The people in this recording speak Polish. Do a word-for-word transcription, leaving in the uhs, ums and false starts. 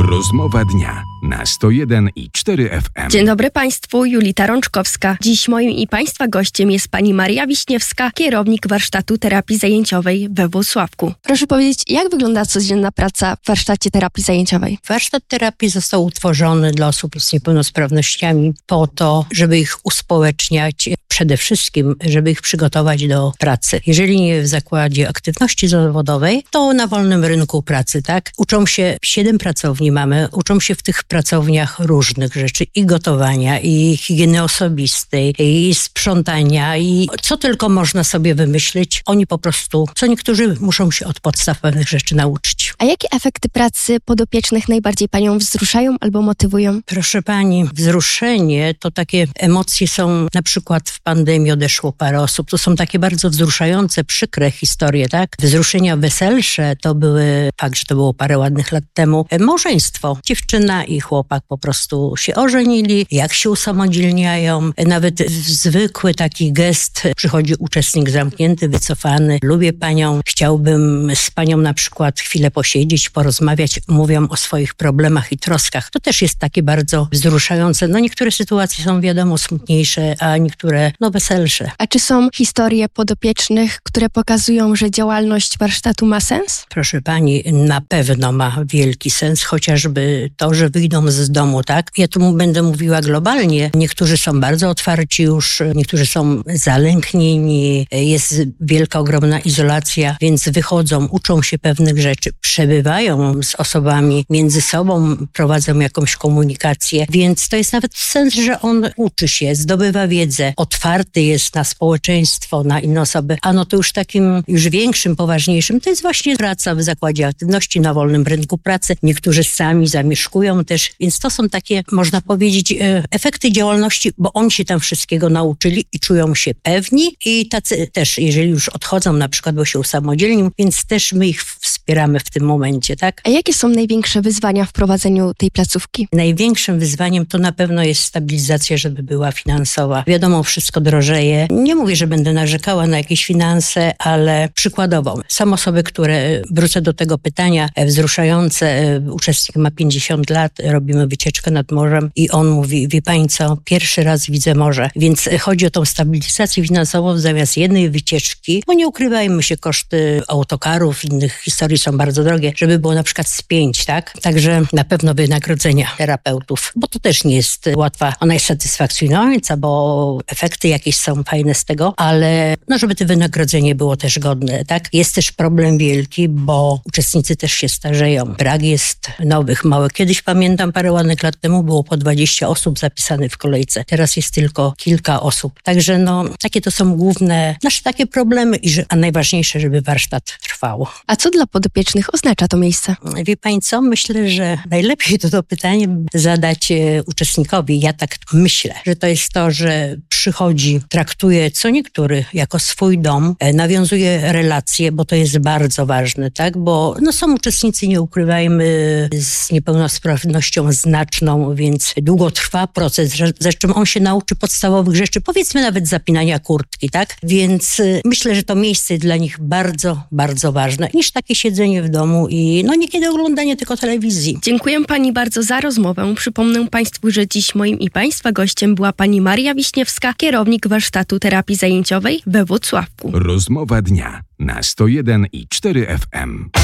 Rozmowa dnia na sto jeden i cztery F M. Dzień dobry Państwu, Julita Rączkowska. Dziś moim i Państwa gościem jest pani Maria Wiśniewska, kierownik warsztatu terapii zajęciowej we Włocławku. Proszę powiedzieć, jak wygląda codzienna praca w warsztacie terapii zajęciowej? Warsztat terapii został utworzony dla osób z niepełnosprawnościami po to, żeby ich uspołeczniać, przede wszystkim, żeby ich przygotować do pracy. Jeżeli nie w zakładzie aktywności zawodowej, to na wolnym rynku pracy, tak? Uczą się, siedem pracowni mamy, uczą się w tych pracowniach różnych rzeczy i gotowania, i higieny osobistej, i sprzątania, i co tylko można sobie wymyślić. Oni po prostu, co niektórzy muszą się od podstaw pewnych rzeczy nauczyć. A jakie efekty pracy podopiecznych najbardziej Panią wzruszają albo motywują? Proszę Pani, wzruszenie to takie emocje są, na przykład w pandemii odeszło parę osób, to są takie bardzo wzruszające, przykre historie, tak? Wzruszenia weselsze to były, fakt, że to było parę ładnych lat temu, małżeństwo. Dziewczyna i chłopak po prostu się ożenili, jak się usamodzielniają. Nawet zwykły taki gest, przychodzi uczestnik zamknięty, wycofany, lubię Panią, chciałbym z Panią na przykład chwilę posiedzieć, porozmawiać, mówią o swoich problemach i troskach. To też jest takie bardzo wzruszające. No niektóre sytuacje są wiadomo smutniejsze, a niektóre no weselsze. A czy są historie podopiecznych, które pokazują, że działalność warsztatu ma sens? Proszę Pani, na pewno ma wielki sens, chociażby to, że wyjdą z domu, tak? Ja tu będę mówiła globalnie. Niektórzy są bardzo otwarci już, niektórzy są zalęknieni, jest wielka, ogromna izolacja, więc wychodzą, uczą się pewnych rzeczy, przebywają z osobami między sobą, prowadzą jakąś komunikację, więc to jest nawet sens, że on uczy się, zdobywa wiedzę, otwarty jest na społeczeństwo, na inne osoby, a no to już takim już większym, poważniejszym, to jest właśnie praca w zakładzie aktywności, na wolnym rynku pracy. Niektórzy sami zamieszkują też, więc to są takie, można powiedzieć, efekty działalności, bo oni się tam wszystkiego nauczyli i czują się pewni i tacy też, jeżeli już odchodzą na przykład, bo się usamodzielnią, więc też my ich wspieramy w tym momencie, tak? A jakie są największe wyzwania w prowadzeniu tej placówki? Największym wyzwaniem to na pewno jest stabilizacja, żeby była finansowa. Wiadomo, wszystko drożeje. Nie mówię, że będę narzekała na jakieś finanse, ale przykładowo, są osoby, które, wrócę do tego pytania, wzruszające, uczestnik ma pięćdziesiąt lat, robimy wycieczkę nad morzem i on mówi, wie Pani co, pierwszy raz widzę morze, więc chodzi o tą stabilizację finansową zamiast jednej wycieczki, bo nie ukrywajmy się, koszty autokarów, innych historii są bardzo drogie, żeby było na przykład z pięć, tak? Także na pewno wynagrodzenia terapeutów, bo to też nie jest łatwa, ona jest satysfakcjonująca, bo efekty jakieś są fajne z tego, ale no żeby to wynagrodzenie było też godne, tak? Jest też problem wielki, bo uczestnicy też się starzeją. Brak jest nowych, małych. Kiedyś pamiętam, parę ładnych lat temu było po dwadzieścia osób zapisanych w kolejce. Teraz jest tylko kilka osób. Także no, takie to są główne nasze takie problemy, i że, a najważniejsze, żeby warsztat trwał. A co dla podopiecznych oznacza to miejsce? Wie Pani co? Myślę, że najlepiej to, to pytanie zadać e, uczestnikowi. Ja tak myślę, że to jest to, że przychodzi, traktuje co niektóry jako swój dom, e, nawiązuje relacje, bo to jest bardzo ważne, tak? Bo no, są uczestnicy, nie ukrywajmy, z niepełnosprawnością znaczną, więc długo trwa proces, za czym on się nauczy podstawowych rzeczy, powiedzmy nawet zapinania kurtki, tak? Więc y, myślę, że to miejsce jest dla nich bardzo, bardzo ważne, niż takie siedzenie w domu i no niekiedy oglądanie tylko telewizji. Dziękuję Pani bardzo za rozmowę. Przypomnę Państwu, że dziś moim i Państwa gościem była Pani Maria Wiśniewska, kierownik warsztatu terapii zajęciowej we Włocławku. Rozmowa dnia na sto jeden i cztery F M.